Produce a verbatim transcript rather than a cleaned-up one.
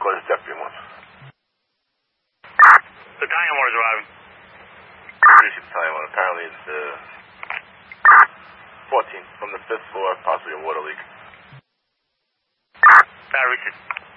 call this deputy one. Battalion one is arriving. Appreciate Battalion one. Apparently it's uh, fourteen from the fifth floor, possibly a water leak. Bad Richard.